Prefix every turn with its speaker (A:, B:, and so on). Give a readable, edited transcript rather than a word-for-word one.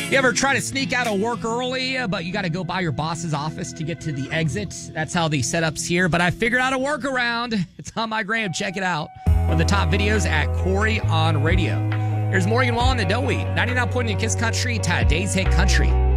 A: You ever try to sneak out of work early, but you got to go by your boss's office to get to the exit? That's how the setup's here, but I figured out a workaround. It's on my gram. Check it out. One of the top videos at Corey on Radio. Here's Morgan Wallen and Doe 99.9 Kiss Country, today's hit country.